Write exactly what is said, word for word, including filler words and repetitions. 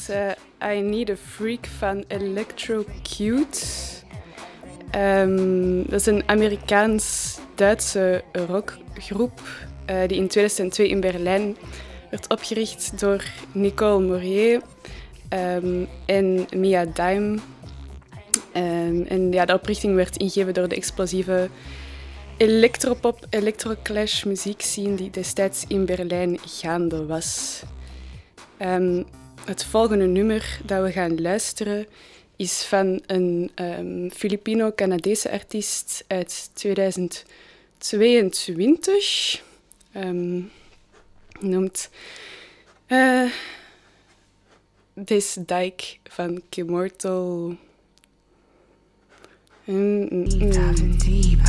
was uh, I Need a Freak van Electrocute. Um, dat is een Amerikaans-Duitse rockgroep uh, die in tweeduizend twee in Berlijn werd opgericht door Nicole Morier um, en Mia Dime. Um, en ja, de oprichting werd ingegeven door de explosieve electropop, electroclash muziekscene die destijds in Berlijn gaande was. Um, het volgende nummer dat we gaan luisteren is van een um, Filipino-Canadese artiest uit tweeduizend tweeëntwintig. Um, noemt uh, This Dyke van Kimortal. Mm, mm, mm.